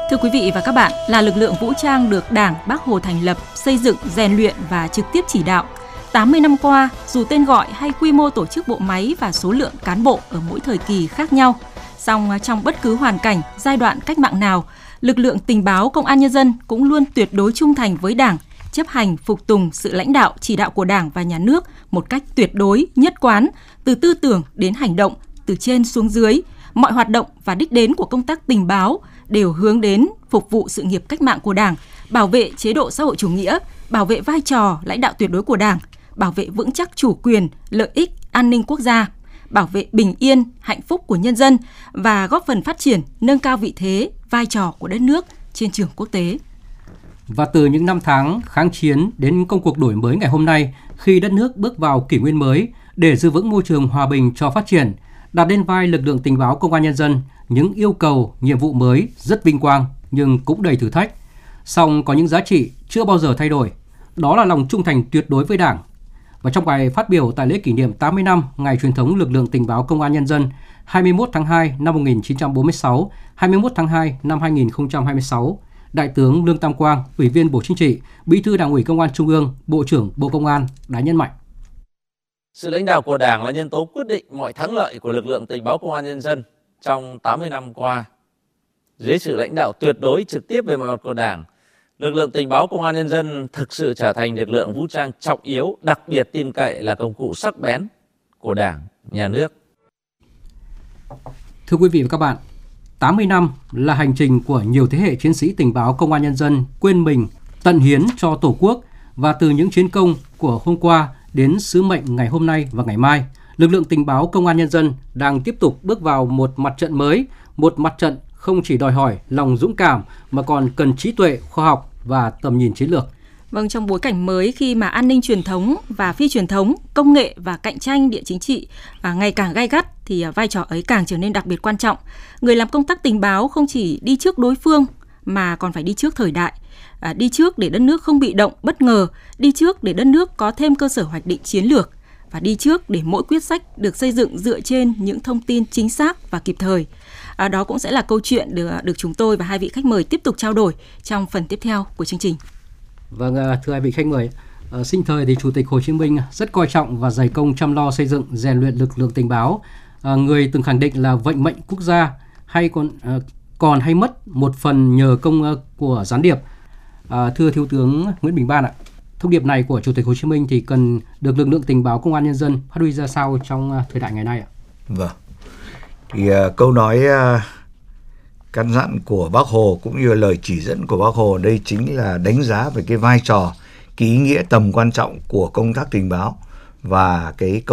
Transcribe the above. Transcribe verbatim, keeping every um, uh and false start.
Thưa quý vị và các bạn, là lực lượng vũ trang được Đảng, Bác Hồ thành lập, xây dựng, rèn luyện và trực tiếp chỉ đạo. tám mươi năm qua, dù tên gọi hay quy mô tổ chức bộ máy và số lượng cán bộ ở mỗi thời kỳ khác nhau, song trong bất cứ hoàn cảnh, giai đoạn cách mạng nào, lực lượng tình báo Công an Nhân dân cũng luôn tuyệt đối trung thành với Đảng, chấp hành phục tùng sự lãnh đạo chỉ đạo của Đảng và Nhà nước một cách tuyệt đối, nhất quán, từ tư tưởng đến hành động, từ trên xuống dưới. Mọi hoạt động và đích đến của công tác tình báo đều hướng đến phục vụ sự nghiệp cách mạng của Đảng, bảo vệ chế độ xã hội chủ nghĩa, bảo vệ vai trò lãnh đạo tuyệt đối của Đảng, bảo vệ vững chắc chủ quyền, lợi ích, an ninh quốc gia, bảo vệ bình yên, hạnh phúc của nhân dân và góp phần phát triển, nâng cao vị thế, vai trò của đất nước trên trường quốc tế. Và từ những năm tháng kháng chiến đến công cuộc đổi mới ngày hôm nay, khi đất nước bước vào kỷ nguyên mới để giữ vững môi trường hòa bình cho phát triển, đặt lên vai lực lượng tình báo Công an Nhân dân những yêu cầu, nhiệm vụ mới rất vinh quang nhưng cũng đầy thử thách. Song có những giá trị chưa bao giờ thay đổi, đó là lòng trung thành tuyệt đối với Đảng. Và trong bài phát biểu tại lễ kỷ niệm tám mươi năm ngày truyền thống lực lượng tình báo Công an Nhân dân hai mươi mốt tháng hai năm một nghìn chín trăm bốn mươi sáu, hai mươi mốt tháng hai năm hai nghìn không trăm hai mươi sáu, Đại tướng Lương Tam Quang, Ủy viên Bộ Chính trị, Bí thư Đảng ủy Công an Trung ương, Bộ trưởng Bộ Công an đã nhấn mạnh: sự lãnh đạo của Đảng là nhân tố quyết định mọi thắng lợi của lực lượng tình báo Công an Nhân dân trong tám mươi năm qua. Dưới sự lãnh đạo tuyệt đối trực tiếp về mọi mặt của Đảng, lực lượng tình báo Công an Nhân dân thực sự trở thành lực lượng vũ trang trọng yếu, đặc biệt tin cậy, là công cụ sắc bén của Đảng, Nhà nước. Thưa quý vị và các bạn, tám mươi năm là hành trình của nhiều thế hệ chiến sĩ tình báo Công an Nhân dân quên mình, tận hiến cho Tổ quốc, và từ những chiến công của hôm qua đến sứ mệnh ngày hôm nay và ngày mai, lực lượng tình báo Công an Nhân dân đang tiếp tục bước vào một mặt trận mới, một mặt trận không chỉ đòi hỏi lòng dũng cảm mà còn cần trí tuệ, khoa học và tầm nhìn chiến lược. Vâng, trong bối cảnh mới khi mà an ninh truyền thống và phi truyền thống, công nghệ và cạnh tranh địa chính trị à, ngày càng gay gắt thì à, vai trò ấy càng trở nên đặc biệt quan trọng. Người làm công tác tình báo không chỉ đi trước đối phương mà còn phải đi trước thời đại, à, đi trước để đất nước không bị động, bất ngờ, đi trước để đất nước có thêm cơ sở hoạch định chiến lược, và đi trước để mỗi quyết sách được xây dựng dựa trên những thông tin chính xác và kịp thời. À, đó cũng sẽ là câu chuyện được, được chúng tôi và hai vị khách mời tiếp tục trao đổi trong phần tiếp theo của chương trình. Vâng, thưa hai vị khách mời, à, sinh thời thì Chủ tịch Hồ Chí Minh rất coi trọng và dày công chăm lo xây dựng, rèn luyện lực lượng tình báo. À, người từng khẳng định là vận mệnh quốc gia hay còn à, còn hay mất một phần nhờ công à, của gián điệp. À, thưa Thiếu tướng Nguyễn Bình Ban ạ, thông điệp này của Chủ tịch Hồ Chí Minh thì cần được lực lượng tình báo Công an Nhân dân phát huy ra sao trong à, thời đại ngày nay ạ? Vâng, thì uh, câu nói uh, căn dặn của Bác Hồ cũng như lời chỉ dẫn của Bác Hồ đây chính là đánh giá về cái vai trò, cái ý nghĩa tầm quan trọng của công tác tình báo và cái công